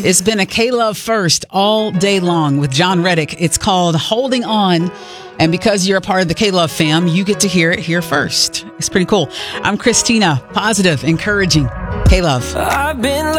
It's been a K-Love first all day long with John Reddick. It's called Holding On. And because you're a part of the K-Love fam, you get to hear it here first. It's pretty cool. I'm Christina, positive, encouraging K-Love.